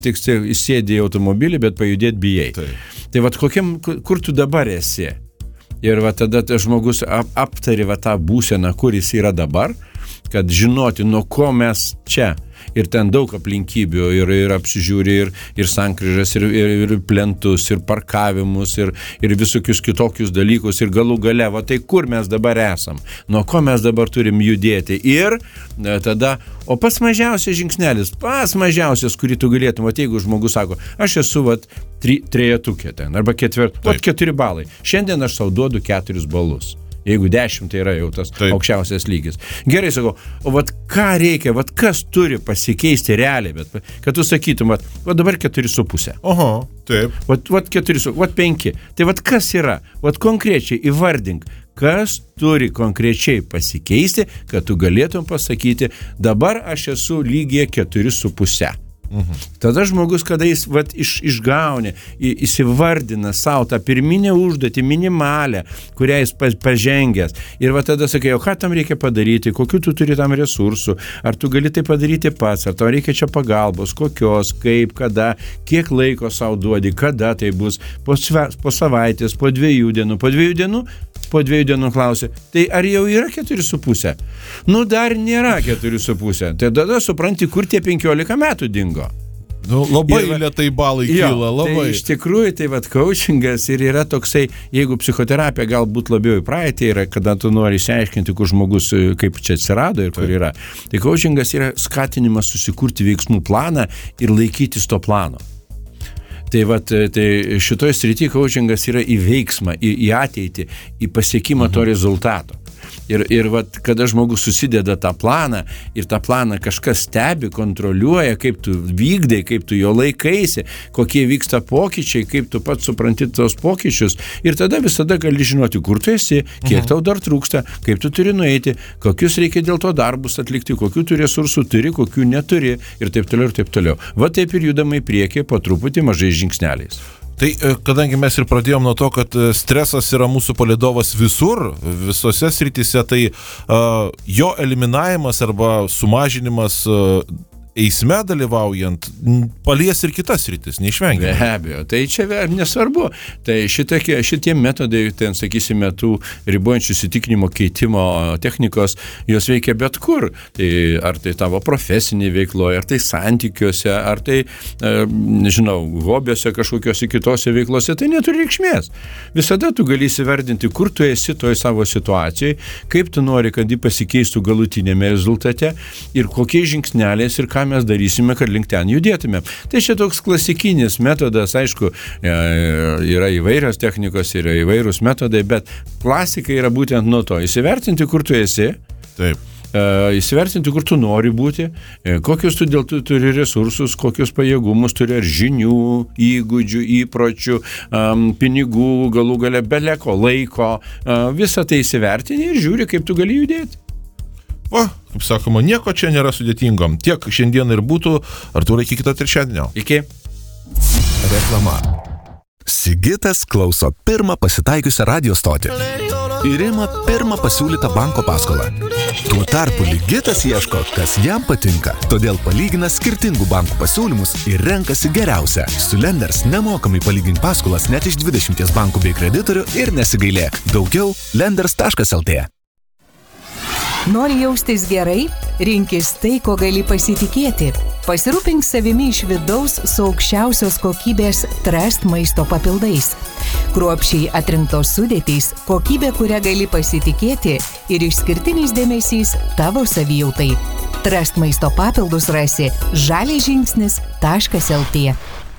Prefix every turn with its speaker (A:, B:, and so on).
A: tik įsėdė į automobilį, bet pajudėti bijai. Tai vat kur tu dabar esi? Ir va tada tas žmogus aptari va tą būseną, kur jis yra dabar, kad žinoti, nuo ko mes čia. Ir ten daug aplinkybių, ir apsižiūri, ir sankryžas, ir plentus, ir parkavimus, ir visokius kitokius dalykus, ir galų gale, va tai kur mes dabar esam, nuo ko mes dabar turim judėti. Ir tada, o pats mažiausias žingsnelis, kurį tu galėtum, va jeigu žmogus sako, aš esu va trejetukė ten, arba 4 balai, šiandien aš sau duodu 4 balus. Jeigu 10, tai yra jau tas aukščiausias lygis. Gerai, sakau, o vat ką reikia, vat kas turi pasikeisti realiai, bet kad tu sakytum, vat dabar 4,5.
B: Oho, taip.
A: Vat 4, vat 5. Tai vat kas yra? Vat konkrečiai įvardink, kas turi konkrečiai pasikeisti, kad tu galėtum pasakyti, dabar aš esu lygyje 4,5. Tada žmogus, kada jis išgaunė, įsivardina savo tą pirminę užduotį, minimalę, kurią jis pažengęs. Ir tada sakai, o ką tam reikia padaryti, kokiu tu turi tam resursų, ar tu gali tai padaryti pats, ar tau reikia čia pagalbos, kokios, kaip, kada, kiek laiko savo duodi, kada tai bus, po savaitės, po 2 dienų, po 2 dienų klausia, tai ar jau yra 4,5? Nu, dar nėra 4,5. Tai tada supranti, kur tie 15 metų dingo.
B: Nu, labai lėtai balai kyla, labai.
A: Tai iš tikrųjų, tai coachingas ir yra toksai, jeigu psichoterapija galbūt labiau į praeitį yra, kada tu nori išsiaiškinti, kur žmogus, kaip čia atsirado ir kur yra. Tai coachingas yra skatinimas susikurti veiksmų planą ir laikytis to plano. Tai šitoje srityje coachingas yra į veiksmą, į ateitį, į pasiekimą to rezultato. Ir kada žmogus susideda tą planą ir tą planą kažkas stebi, kontroliuoja, kaip tu vykdai, kaip tu jo laikaisi, kokie vyksta pokyčiai, kaip tu pats supranti tos pokyčius ir tada visada gali žinoti, kur tu esi, kiek tau dar trūksta, kaip tu turi nueiti, kokius reikia dėl to darbus atlikti, kokių tu resursų turi, kokių neturi ir taip toliau ir taip toliau. Va taip ir judama į priekį po truputį mažais žingsneliais.
B: Tai kadangi mes ir pradėjom nuo to, kad stresas yra mūsų palydovas visur, visose srityse, tai jo eliminavimas arba sumažinimas eisme dalyvaujant palies ir kitas sritis, neišvengiamai.
A: Be abejo, tai čia nesvarbu. Tai šitie metodai, ten sakysime, tų ribojančių įsitikinimo keitimo technikos, jos veikia bet kur. Tai ar tai tavo profesinėje veikloje, ar tai santykiuose, ar tai, nežinau, hobiuose kažkokiuose kitose veiklose, tai neturi reikšmės. Visada tu gali įsivardinti, kur tu esi toje savo situacijoje, kaip tu nori, kad ji pasikeistų galutinėme rezultate ir kokiais žingsneliais ir ką mes darysime, kad link ten judėtume. Tai čia toks klasikinis metodas, aišku, yra įvairios technikos, yra įvairūs metodai, bet klasika yra būtent nuo to. Įsivertinti, kur tu esi.
B: Taip.
A: Įsivertinti, kur tu nori būti, kokius tu dėl tu turi resursus, kokius pajėgumus turi, ar žinių, įgūdžių, įpročių, pinigų, galų gale beleko, laiko. Visą tai įsivertini ir žiūri, kaip tu gali judėti.
B: Va, kaip sakoma, nieko čia nėra sudėtingo. Tiek šiandien ir būtų. Artūrai, iki kito trečiadienio.
A: Iki.
C: Reklama. Sigitas klauso pirmą pasitaikiusią radio stotį ir ima pirmą pasiūlytą banko paskolą. Tuo tarpu Ligitas ieško, kas jam patinka. Todėl palygina skirtingų bankų pasiūlymus ir renkasi geriausią. Su Lenders nemokamai palygink paskolas net iš 20 bankų bei kreditorių ir nesigailėk. Daugiau lenders.lt.
D: Nori jaustis gerai? Rinkis tai, ko gali pasitikėti. Pasirūpink savimi iš vidaus su aukščiausios kokybės Trust maisto papildais. Kruopščiai atrinktos sudėtys, kokybė, kurią gali pasitikėti ir išskirtinis dėmesys tavo savijautai. Trust maisto papildus rasi žaliažingsnis.lt.